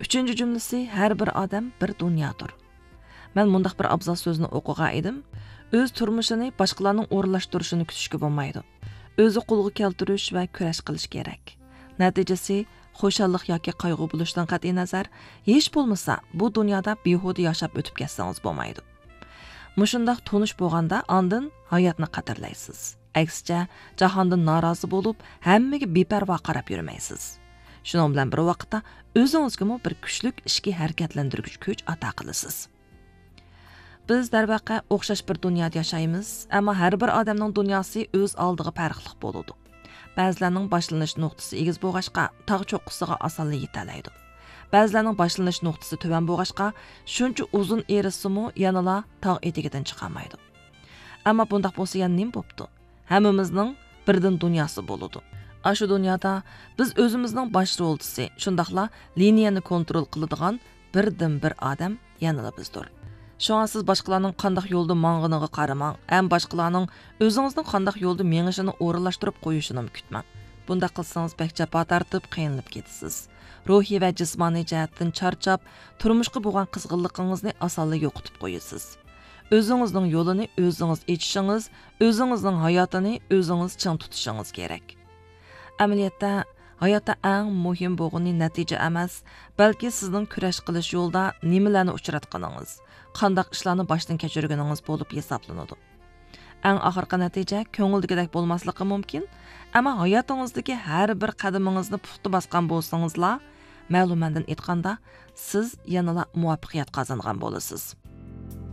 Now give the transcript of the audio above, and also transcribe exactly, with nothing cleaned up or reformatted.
Üçüncü cümlesi her bir adam bir dunyodur. Men mundaq bir abzal so'zni o'qigan edim. O'z turmushini boshqalarning o'rinlashtirishini kutishga bo'lmaydi. O'zi qo'lga keltirish va kurash qilish kerak. Natijasi xo'shallik yoki qayg'u bo'lishdan qat'iy nazar, hech bo'lmasa bu dunyoda behuda yashab o'tib ketsangiz bo'lmaydi. Mushundaq tonish bo'lganda andin hayotni qadrlaysiz. Aksicha jahondan norozi bo'lib, hammaga beparvo qarab yurmaysiz. Shuning bilan bir vaqtda o'zingizga bir kuchlik ishga harakatlantiruvchi kuch ato qilasiz. Biz darvaqa o'xshash bir dunyoda yashaymiz, ammo har bir odamning dunyosi o'z oldiga farqli bo'ladi. Ba'zilarning boshlanish nuqtasi egiz bo'lg'achqa tog' cho'qqisiga osonlik yetalaydi. Ba'zilarning boshlanish nuqtasi tuvan bo'lg'achqa shuncha uzun erisimu yanala tog' etigidan chiqolmaydi. Ammo bundaq bo'lsa yana nima bo'pti? Hammamizning birdan dunyosi bo'ladi. Ashu dunyoda biz o'zimizning bosh roldisi, shundaqla liniyani kontrol qiladigan birdan bir odam yanala bizdir. Şoňa siz başqalarning qandaq yo'lda mang'iniga qaramang, ham başqalarning o'zingizning qandaq yo'lda mengishini o'rinlashtirib qo'yishini kutmang. Bunda qilsangiz bek jafo tortib qiynalib ketasiz. Ruhiy va jismoniy jihatdan charchab, turmushga bo'lgan qizg'inligingizni osonlik yo'qotib qo'yasiz. O'zingizning yo'lini o'zingiz echishingiz, o'zingizning hayotini o'zingiz ching tutishingiz kerak. Amaliyotda hayotda eng muhim bo'lgani natija emas, balki sizning kurash qilish yo'lda nimalarni uchratganingiz, qandaq ishlarni boshdan kechirganingiz bo'lib hisoblanadi. Eng oxirgi natija ko'ngildagidek bo'lmasligi mumkin, ammo hayotingizdagi har bir qadamingizni puxta bosgan bo'lsangizlar, ma'lumandan aytganda, siz yanada muvaffaqiyat qozongan bo'lasiz.